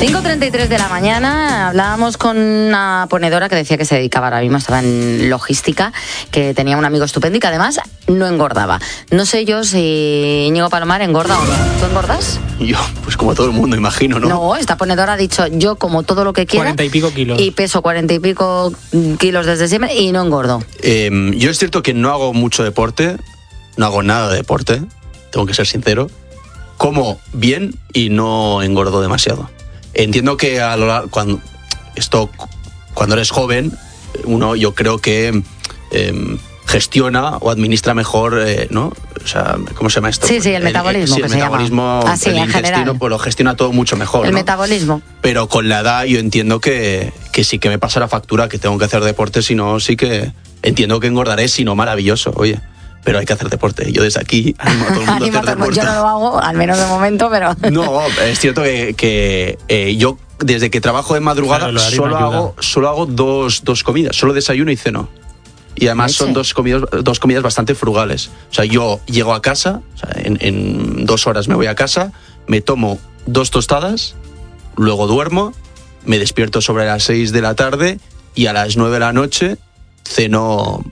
5:33 de la mañana, hablábamos con una ponedora que decía que se dedicaba ahora mismo, estaba en logística, que tenía un amigo estupendo y que además no engordaba. No sé yo si Íñigo Palomar engorda o no. ¿Tú engordas? Yo, pues como todo el mundo, imagino, ¿no? No, esta ponedora ha dicho, yo como todo lo que quiera. 40 y pico kilos. Y peso 40 y pico kilos desde siempre y no engordo. Yo es cierto que no hago mucho deporte, no hago nada de deporte, tengo que ser sincero. Como bien y no engordo demasiado. Entiendo que cuando eres joven, uno yo creo que gestiona o administra mejor, ¿no? O sea, ¿cómo se llama esto? Sí, el metabolismo. Sí, el metabolismo, así, el intestino, general. pues lo gestiona todo mucho mejor. El ¿no? metabolismo. Pero con la edad yo entiendo que sí que me pasa la factura, que tengo que hacer deporte, si no, sí que entiendo que engordaré, si no, maravilloso, oye. Pero hay que hacer deporte. Yo desde aquí animo a todo el mundo a hacer deporte. Yo no lo hago, al menos de momento, pero... No, es cierto que yo desde que trabajo de madrugada solo hago dos comidas, solo desayuno y ceno. Y además son dos comidas bastante frugales. O sea, yo llego a casa, o sea, en 2 horas me voy a casa, me tomo 2 tostadas, luego duermo, me despierto sobre las 6 de la tarde y a las 9 de la noche ceno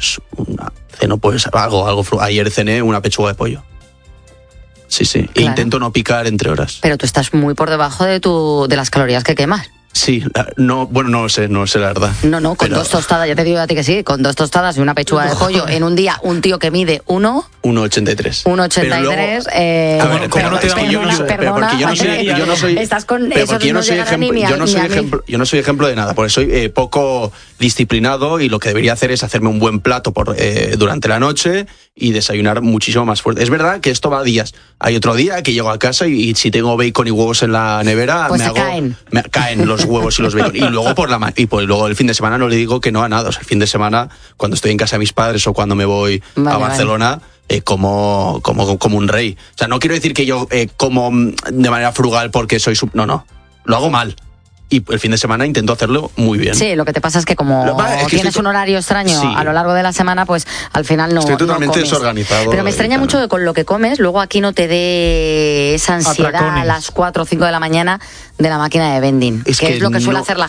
algo. Ayer cené una pechuga de pollo. Sí. Claro. E intento no picar entre horas. Pero tú estás muy por debajo de las calorías que quemas. Sí, no lo sé la verdad. No, con 2 tostadas, ya te digo a ti que sí, con 2 tostadas y una pechuga de pollo en un día, un tío que mide 1,83. 1,83. ¿Cómo no te da yo no soy estás con eso, yo no soy ejemplo de nada, porque soy poco disciplinado y lo que debería hacer es hacerme un buen plato durante la noche y desayunar muchísimo más fuerte. Es verdad que esto va a días. Hay otro día que llego a casa y si tengo bacon y huevos en la nevera, pues me caen los huevos y los bacon. Y luego luego el fin de semana no le digo que no a nada. O sea, el fin de semana, cuando estoy en casa de mis padres o cuando me voy a Barcelona, como un rey. O sea, no quiero decir que yo como de manera frugal porque soy... No. Lo hago mal. Y el fin de semana intento hacerlo muy bien. Sí, lo que te pasa es que como tienes un horario extraño a lo largo de la semana, pues al final no. Estoy totalmente desorganizado. Pero me extraña mucho que con lo que comes, luego aquí no te dé esa ansiedad a las 4 o 5 de la mañana de la máquina de vending. Que es lo que suele hacer la